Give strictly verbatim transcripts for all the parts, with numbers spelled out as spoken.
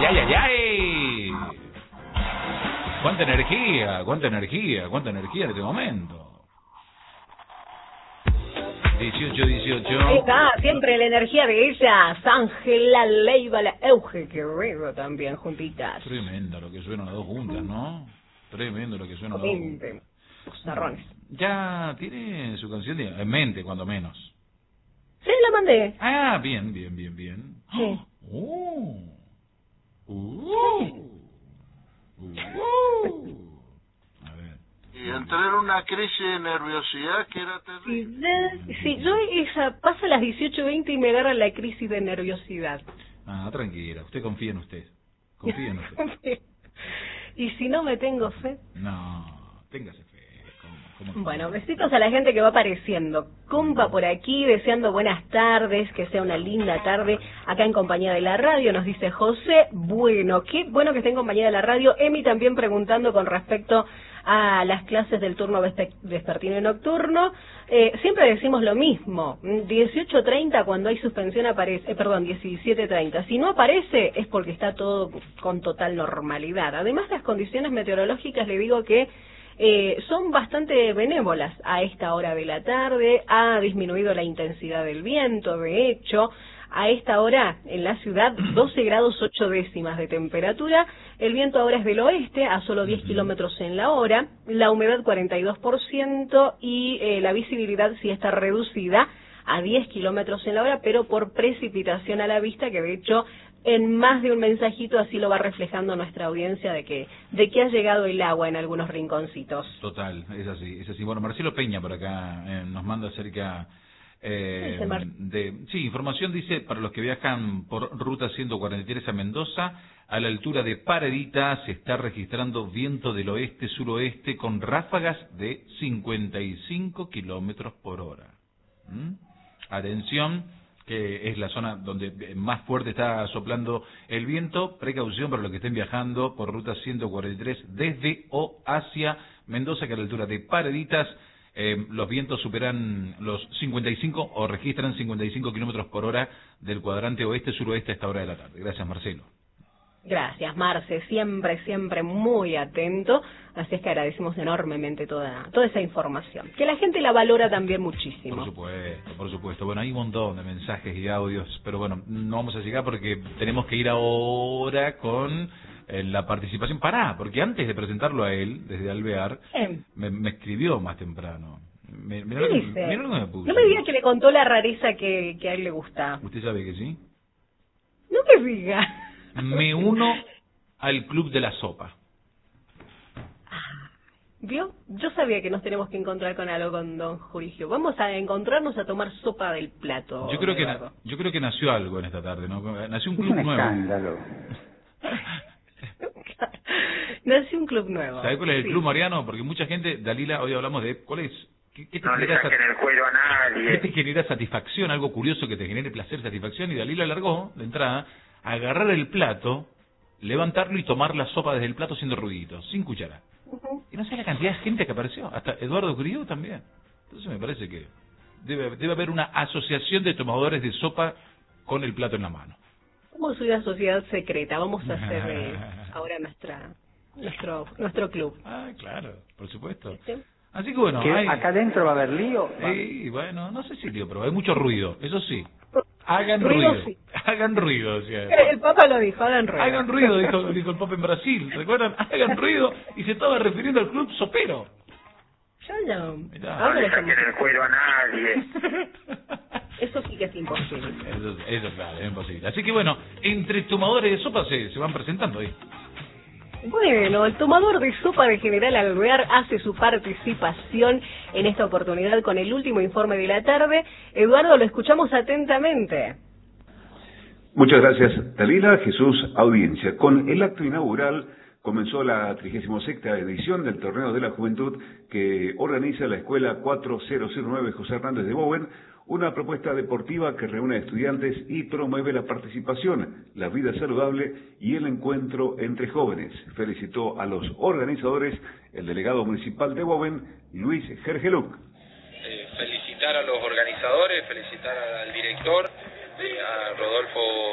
ay, ay, ay! ¡Cuánta energía! ¡Cuánta energía! ¡Cuánta energía en este momento! dieciocho, dieciocho. Ahí está, siempre la energía de ellas. Ángela Leiva, la Euge Guerrero también, juntitas. Tremendo lo que suenan las dos juntas, ¿no? Tremendo lo que suenan las dos juntas. Zarrones. Ya tiene su canción de, en mente, cuando menos. Sí, la mandé. Ah, bien, bien, bien, bien. Sí. Uh, uh, uh. A ver. Y entré en una crisis de nerviosidad que era terrible. Sí, sí, yo esa, pasa las dieciocho veinte y me agarra la crisis de nerviosidad. Ah, tranquila, usted confía en usted. Confía en usted. Y si no me tengo fe. No, téngase fe. ¿Cómo, cómo bueno, besitos a la gente que va apareciendo. Compa por aquí, deseando buenas tardes, que sea una linda tarde acá en compañía de la radio, nos dice José. Bueno, qué bueno que esté en compañía de la radio. Emi también preguntando con respecto a las clases del turno vespertino y nocturno. Eh, siempre decimos lo mismo, dieciocho treinta cuando hay suspensión aparece, eh, perdón, diecisiete treinta. Si no aparece es porque está todo con total normalidad. Además, las condiciones meteorológicas, le digo que eh, son bastante benévolas a esta hora de la tarde. Ha disminuido la intensidad del viento, de hecho. A esta hora, en la ciudad, doce grados ocho décimas de temperatura. El viento ahora es del oeste, a solo diez kilómetros en la hora. La humedad cuarenta y dos por ciento y eh, la visibilidad sí está reducida a diez kilómetros en la hora, pero por precipitación a la vista, que de hecho en más de un mensajito así lo va reflejando nuestra audiencia de que de que ha llegado el agua en algunos rinconcitos. Total, es así, es así. Bueno, Marcelo Peña por acá eh, nos manda acerca... Eh, de, sí, información dice para los que viajan por ruta ciento cuarenta y tres a Mendoza, a la altura de Paredita se está registrando viento del oeste-suroeste con ráfagas de cincuenta y cinco kilómetros por hora. ¿Mm? Atención, que es la zona donde más fuerte está soplando el viento. Precaución para los que estén viajando por ruta ciento cuarenta y tres desde o hacia Mendoza, que a la altura de Pareditas Eh, los vientos superan los cincuenta y cinco o registran cincuenta y cinco kilómetros por hora del cuadrante oeste-suroeste a esta hora de la tarde. Gracias, Marcelo. Gracias, Marce, siempre, siempre muy atento, así es que agradecemos enormemente toda toda esa información, que la gente la valora también muchísimo. Por supuesto, por supuesto. Bueno, hay un montón de mensajes y audios, pero bueno, no vamos a llegar porque tenemos que ir ahora con eh, la participación. Pará, porque antes de presentarlo a él, desde Alvear, eh. me, me escribió más temprano. Me, ¿Qué dice? Mirá lo que me puso. No me diga que le contó la rareza que, que a él le gusta. ¿Usted sabe que sí? No me diga. Me uno al club de la sopa. ¿Vio? Yo sabía que nos tenemos que encontrar con algo con don Julio. Vamos a encontrarnos a tomar sopa del plato. Yo creo que na, yo creo que nació algo en esta tarde, ¿no? Nació un club es un nuevo. Escándalo. Nació un club nuevo. ¿Sabés cuál es el sí. club Mariano? Porque mucha gente, Dalila, hoy hablamos de cuál es. ¿Qué, qué te No le genera saquen el cuero a nadie. ¿Qué te genera satisfacción? Algo curioso que te genere placer, satisfacción. Y Dalila largó de entrada a agarrar el plato, levantarlo y tomar la sopa desde el plato haciendo ruiditos, sin cuchara. Uh-huh. Y no sé la cantidad de gente que apareció, hasta Eduardo Crió también. Entonces me parece que debe, debe haber una asociación de tomadores de sopa con el plato en la mano. Somos una sociedad secreta, vamos a hacer eh, ahora nuestra nuestro nuestro club. Ah, claro, por supuesto. ¿Sí? Así que bueno, ¿Que hay... acá adentro va a haber lío? Sí, bueno, no sé si lío, pero hay mucho ruido, eso sí. Hagan Ruido, ruido, sí. hagan ruido. Decía. El Papa lo dijo, hagan ruido. Hagan ruido, dijo, dijo el Papa en Brasil, ¿recuerdan? Hagan ruido, y se estaba refiriendo al club sopero. Ya, ya. Mirá. No le saquen el cuero a nadie. Eso sí que es imposible. Eso, eso claro, es imposible. Así que bueno, entre tomadores de sopa se, se van presentando ahí. Bueno, el tomador de sopa de General Alvear hace su participación en esta oportunidad con el último informe de la tarde. Eduardo, lo escuchamos atentamente. Muchas gracias, Dalila. Jesús, audiencia. Con el acto inaugural comenzó la trigésima sexta edición del Torneo de la Juventud que organiza la Escuela cuatro mil nueve José Hernández de Bowen, una propuesta deportiva que reúne a estudiantes y promueve la participación, la vida saludable y el encuentro entre jóvenes. Felicitó a los organizadores el delegado municipal de Bowen, Luis Gergeluc. Eh, felicitar a los organizadores, felicitar al director, eh, a Rodolfo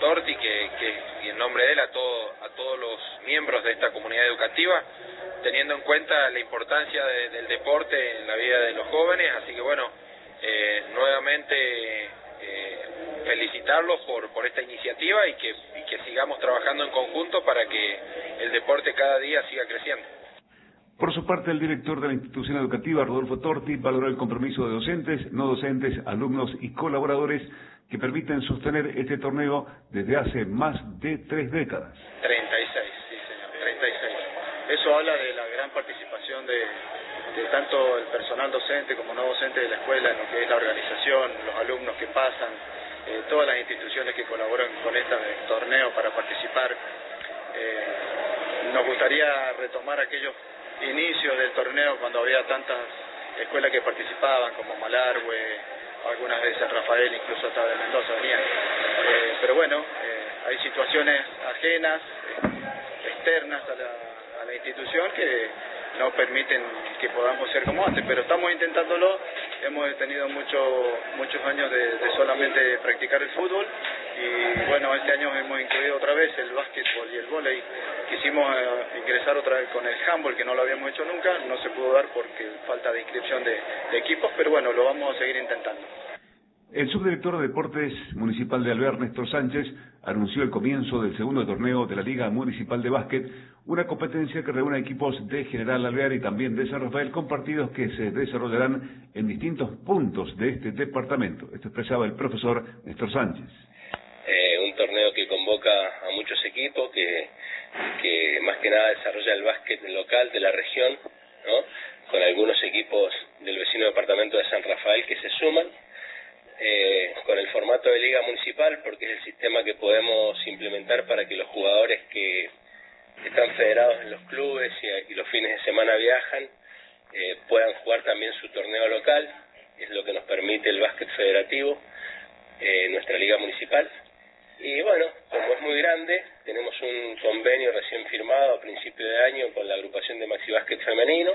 Torti, que, que y en nombre de él a, todo, a todos los miembros de esta comunidad educativa, teniendo en cuenta la importancia de, del deporte en la vida de los jóvenes. Así que bueno, eh, nuevamente eh, felicitarlos por, por esta iniciativa y que, y que sigamos trabajando en conjunto para que el deporte cada día siga creciendo. Por su parte, el director de la institución educativa, Rodolfo Torti, valoró el compromiso de docentes, no docentes, alumnos y colaboradores que permiten sostener este torneo desde hace más de tres décadas. treinta y seis, sí señor, treinta y seis. Eso habla de la gran participación de, de tanto el personal docente como no docente de la escuela en lo que es la organización, los alumnos que pasan, eh, todas las instituciones que colaboran con este torneo para participar. Eh, nos gustaría retomar aquellos inicios del torneo cuando había tantas escuelas que participaban, como Malargüe, algunas de San Rafael, incluso hasta de Mendoza venían. Eh, pero bueno, eh, hay situaciones ajenas, eh, externas a la, a la institución que no permiten que podamos ser como antes, pero estamos intentándolo. Hemos tenido mucho, muchos años de, de solamente practicar el fútbol y bueno, este año hemos incluido otra vez el básquetbol y el vóley. Quisimos eh, ingresar otra vez con el handball, que no lo habíamos hecho nunca, no se pudo dar porque falta de inscripción de, de equipos, pero bueno, lo vamos a seguir intentando. El subdirector de Deportes Municipal de Alvear, Néstor Sánchez, anunció el comienzo del segundo torneo de la Liga Municipal de Básquet, una competencia que reúne equipos de General Alvear y también de San Rafael, con partidos que se desarrollarán en distintos puntos de este departamento. Esto expresaba el profesor Néstor Sánchez. Eh, un torneo que convoca a muchos equipos, que, que más que nada desarrolla el básquet local de la región, ¿no? Con algunos equipos del vecino departamento de San Rafael que se suman. Eh, con el formato de liga municipal, porque es el sistema que podemos implementar para que los jugadores que están federados en los clubes y, y los fines de semana viajan, eh, puedan jugar también su torneo local. Es lo que nos permite el básquet federativo, eh, nuestra liga municipal. Y bueno, como es muy grande, tenemos un convenio recién firmado a principio de año con la agrupación de Maxi Básquet Femenino,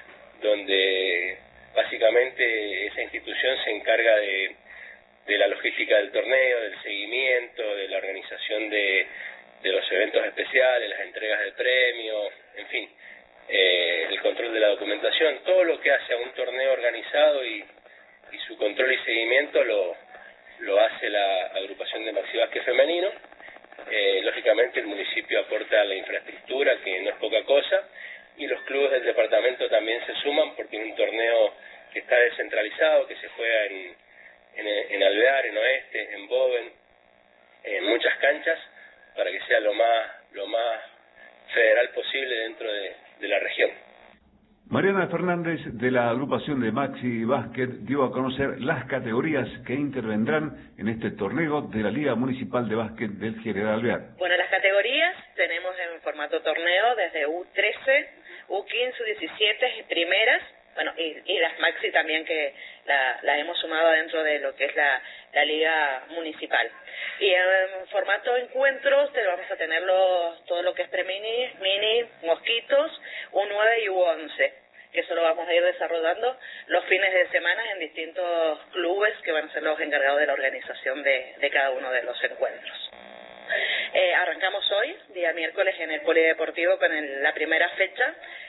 donde básicamente esa institución se encarga de de la logística del torneo, del seguimiento, de la organización de, de los eventos especiales, las entregas de premios, en fin, eh, el control de la documentación, todo lo que hace a un torneo organizado y, y su control y seguimiento lo, lo hace la agrupación de Maxi Básquet Femenino. Eh, lógicamente el municipio aporta la infraestructura, que no es poca cosa, y los clubes del departamento también se suman porque es un torneo que está descentralizado, que se juega en En, en Alvear, en Oeste, en Boven, en muchas canchas, para que sea lo más lo más federal posible dentro de, de la región. Mariana Fernández, de la agrupación de Maxi Básquet, dio a conocer las categorías que intervendrán en este torneo de la Liga Municipal de Básquet del General Alvear. Bueno, las categorías tenemos en formato torneo desde U trece, U quince, U diecisiete y primeras. Bueno, y, y las Maxi también, que la, la hemos sumado dentro de lo que es la, la liga municipal. Y en formato encuentros te vamos a tener los, todo lo que es pre-mini, mini, mosquitos, U nueve y U once, que eso lo vamos a ir desarrollando los fines de semana en distintos clubes que van a ser los encargados de la organización de, de cada uno de los encuentros. Eh, arrancamos hoy, día miércoles, en el Polideportivo con el, la primera fecha.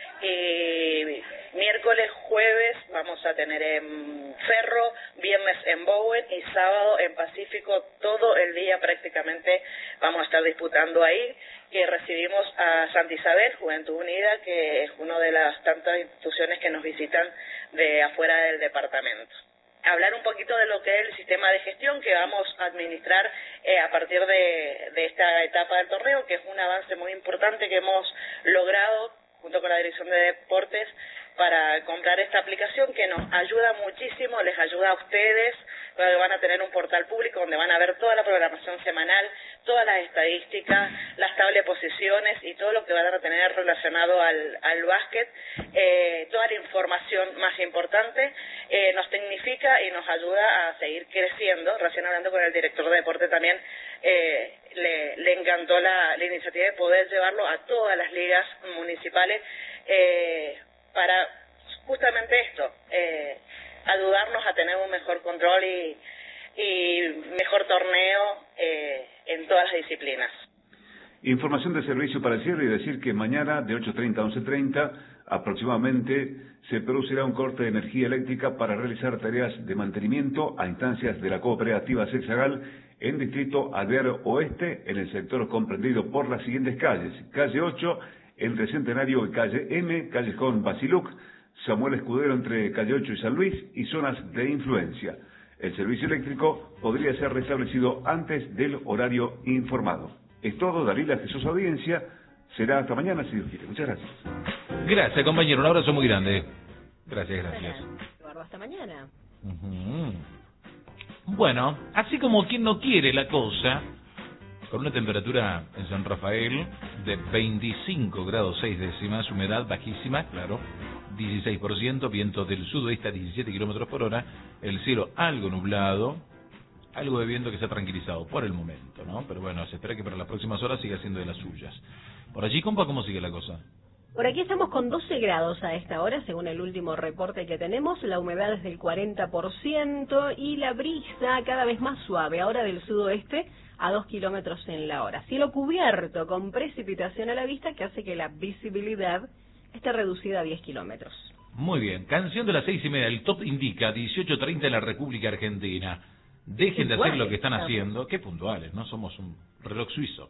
Y miércoles, jueves vamos a tener en Ferro, viernes en Bowen y sábado en Pacífico. Todo el día prácticamente vamos a estar disputando ahí, que recibimos a Santa Isabel, Juventud Unida, que es una de las tantas instituciones que nos visitan de afuera del departamento. Hablar un poquito de lo que es el sistema de gestión que vamos a administrar eh, a partir de, de esta etapa del torneo, que es un avance muy importante que hemos logrado junto con la Dirección de Deportes para comprar esta aplicación, que nos ayuda muchísimo, les ayuda a ustedes, porque van a tener un portal público donde van a ver toda la programación semanal, todas las estadísticas, las tablas de posiciones y todo lo que van a tener relacionado al, al básquet, eh, toda la información más importante, eh, nos tecnifica y nos ayuda a seguir creciendo. Recién hablando con el director de deporte también, eh, le, le encantó la, la iniciativa de poder llevarlo a todas las ligas municipales, eh, para justamente esto, eh, ayudarnos a tener un mejor control y, y mejor torneo eh, en todas las disciplinas. Información de servicio para el cierre y decir que mañana de ocho treinta a once treinta aproximadamente se producirá un corte de energía eléctrica para realizar tareas de mantenimiento a instancias de la cooperativa Sexagal en Distrito Alvear Oeste, en el sector comprendido por las siguientes calles: calle ocho entre Centenario y calle M, Callejón Basiluc, Samuel Escudero entre calle ocho y San Luis y zonas de influencia. El servicio eléctrico podría ser restablecido antes del horario informado. Es todo, Dalila, Jesús, audiencia. Será hasta mañana, si Dios quiere. Muchas gracias. Gracias, compañero. Un abrazo muy grande. Gracias, gracias. Eduardo, hasta mañana. Uh-huh. Bueno, así como quien no quiere la cosa, con una temperatura en San Rafael de veinticinco grados seis décimas, humedad bajísima, claro, dieciséis por ciento, viento del sudoeste a diecisiete kilómetros por hora, el cielo algo nublado, algo de viento que se ha tranquilizado por el momento, ¿no? Pero bueno, se espera que para las próximas horas siga siendo de las suyas. Por allí, compa, ¿cómo sigue la cosa? Por aquí estamos con doce grados a esta hora, según el último reporte que tenemos. La humedad es del cuarenta por ciento y la brisa cada vez más suave, ahora del sudoeste a dos kilómetros en la hora. Cielo cubierto con precipitación a la vista que hace que la visibilidad esté reducida a diez kilómetros. Muy bien. Canción de las seis y media. El top indica dieciocho treinta en la República Argentina. Dejen de hacer lo que están haciendo. Qué puntuales, ¿no? Somos un reloj suizo.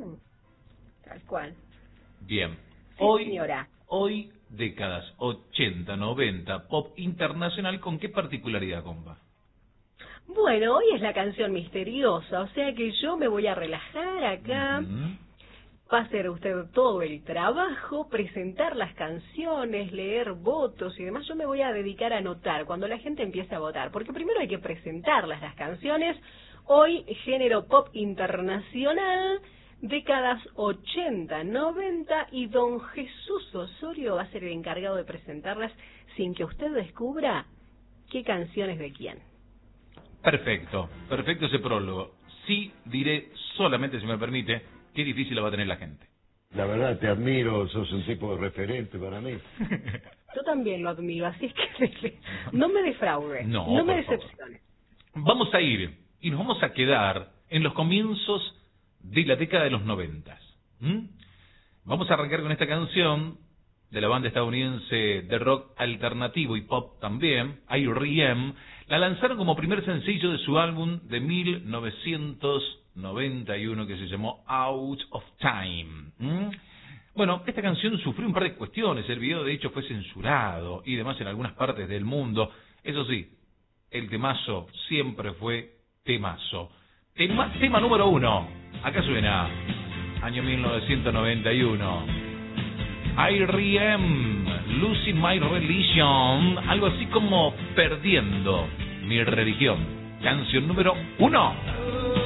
Tal cual. Bien. Sí, hoy, señora. hoy, décadas ochenta, noventa, pop internacional, ¿con qué particularidad, compa? Bueno, hoy es la canción misteriosa, o sea que yo me voy a relajar acá. Uh-huh. Va a hacer usted todo el trabajo, presentar las canciones, leer votos y demás. Yo me voy a dedicar a anotar cuando la gente empiece a votar, porque primero hay que presentarlas las canciones. Hoy, género pop internacional, décadas ochenta, noventa, y don Jesús Osorio va a ser el encargado de presentarlas sin que usted descubra qué canciones de quién. Perfecto, perfecto ese prólogo. Sí diré solamente, si me permite, qué difícil la va a tener la gente. La verdad, te admiro, sos un tipo de referente para mí. Yo también lo admiro, así es que no me defraude, no, no me decepcione. Vamos a ir y nos vamos a quedar en los comienzos de la década de los noventas. ¿Mm? Vamos a arrancar con esta canción de la banda estadounidense de rock alternativo y pop también, I R E M. La lanzaron como primer sencillo de su álbum de mil novecientos noventa y uno que se llamó Out of Time. ¿Mm? Bueno, esta canción sufrió un par de cuestiones. El video, de hecho, fue censurado y demás en algunas partes del mundo. Eso sí, el temazo siempre fue temazo. Tema, tema número uno. Acá suena, año mil novecientos noventa y uno. I R E M, Losing My Religion, algo así como perdiendo mi religión. Canción número uno.